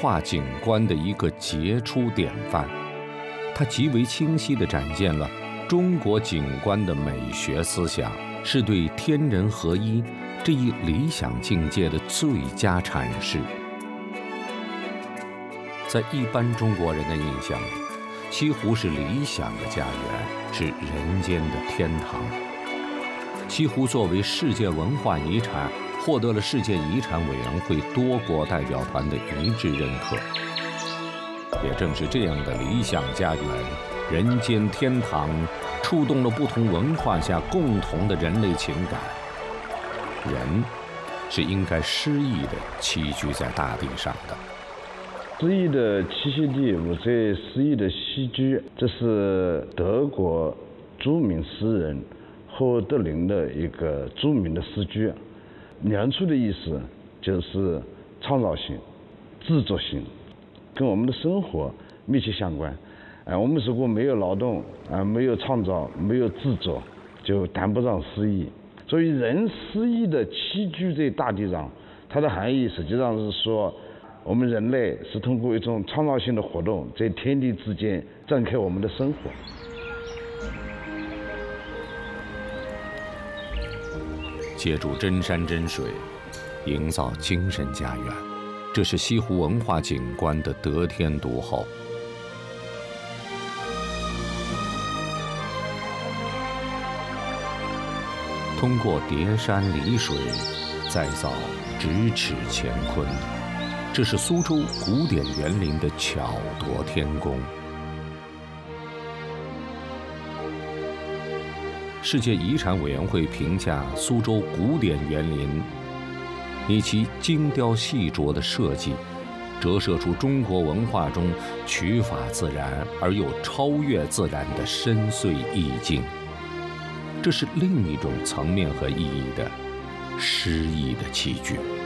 化景观的一个杰出典范。它极为清晰地展现了中国景观的美学思想，是对天人合一这一理想境界的最佳阐释。在一般中国人的印象里，西湖是理想的家园，是人间的天堂。西湖作为世界文化遗产，获得了世界遗产委员会多国代表团的一致认可。也正是这样的理想家园、人间天堂，触动了不同文化下共同的人类情感。人是应该诗意地栖居在大地上的。 诗意的栖息地，或者诗意的栖居，这是德国著名诗人赫德林的一个著名的诗句，描述的意思就是创造性、制作性，跟我们的生活密切相关。我们如果没有劳动，没有创造，没有制作，就谈不上诗意。所以人诗意的栖居在大地上，它的含义实际上是说，我们人类是通过一种创造性的活动，在天地之间展开我们的生活。 借助真山真水，营造精神家园，这是西湖文化景观的得天独厚。通过叠山理水，再造咫尺乾坤，这是苏州古典园林的巧夺天工。世界遗产委员会评价苏州古典园林，以其精雕细琢的设计，折射出中国文化中取法自然而又超越自然的深邃意境。这是另一种层面和意义的诗意的栖居。